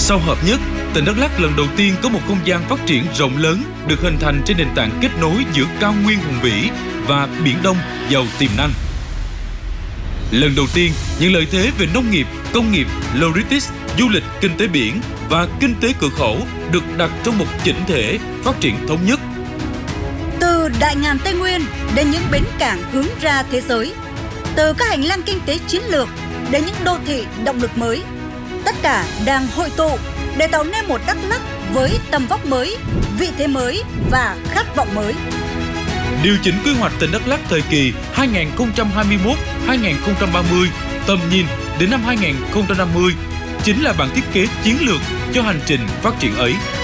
Sau hợp nhất, tỉnh Đắk Lắk lần đầu tiên có một không gian phát triển rộng lớn được hình thành trên nền tảng kết nối giữa cao nguyên hùng vĩ và Biển Đông giàu tiềm năng. Lần đầu tiên, những lợi thế về nông nghiệp, công nghiệp, logistics, du lịch, kinh tế biển và kinh tế cửa khẩu được đặt trong một chỉnh thể phát triển thống nhất. Từ đại ngàn Tây Nguyên đến những bến cảng hướng ra thế giới, từ các hành lang kinh tế chiến lược đến những đô thị động lực mới, tất cả đang hội tụ để tạo nên một Đắk Lắk với tầm vóc mới, vị thế mới và khát vọng mới. Điều chỉnh quy hoạch tỉnh Đắk Lắk thời kỳ 2021-2030, tầm nhìn đến năm 2050 chính là bản thiết kế chiến lược cho hành trình phát triển ấy.